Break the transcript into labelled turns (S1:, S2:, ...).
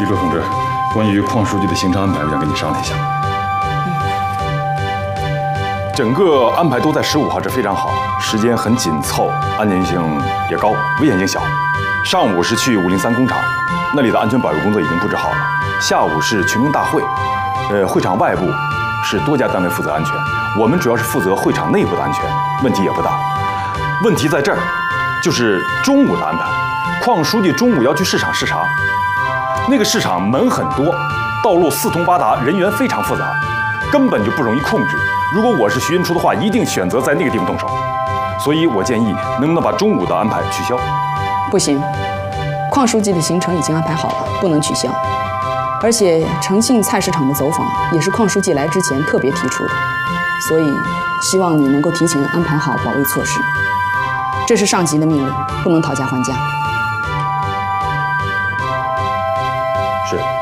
S1: 周同志，关于邝书记的行程安排，我想跟你商量一下。整个安排都在15号，这非常好，时间很紧凑，安全性也高，危险性小。上午是去503工厂，那里的安全保卫工作已经布置好了。下午是群众大会，会场外部是多家单位负责安全，我们主要是负责会场内部的安全，问题也不大。问题在这儿，就是中午的安排。邝书记中午要去市场视察，那个市场门很多，道路四通八达，人员非常复杂，根本就不容易控制。如果我是徐云初的话，一定选择在那个地方动手。所以我建议，能不能把中午的安排取消？
S2: 不行，邝书记的行程已经安排好了，不能取消。而且诚信菜市场的走访也是邝书记来之前特别提出的，所以希望你能够提前安排好保卫措施。这是上级的命令，不能讨价还价。
S1: 是。